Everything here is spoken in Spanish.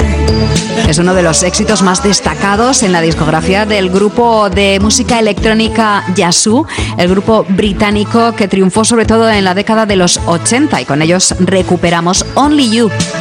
Es uno de los éxitos más destacados en la discografía del grupo de música electrónica Yazoo, el grupo británico que triunfó sobre todo en la década de los 80, y con ellos recuperamos Only You.